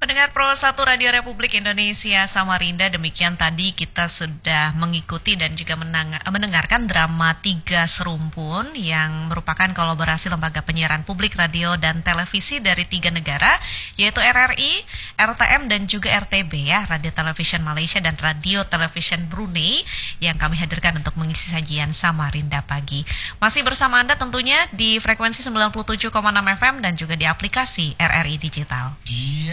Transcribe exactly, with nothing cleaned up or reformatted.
Pendengar Pro satu Radio Republik Indonesia Samarinda, demikian tadi kita sudah mengikuti dan juga menang- mendengarkan drama Tiga Serumpun yang merupakan kolaborasi lembaga penyiaran publik radio dan televisi dari tiga negara, yaitu R R I, R T M dan juga R T B ya, Radio Television Malaysia dan Radio Television Brunei yang kami hadirkan untuk mengisi sajian Samarinda Pagi. Masih bersama Anda tentunya di frekuensi sembilan puluh tujuh koma enam F M dan juga di aplikasi R R I Digital.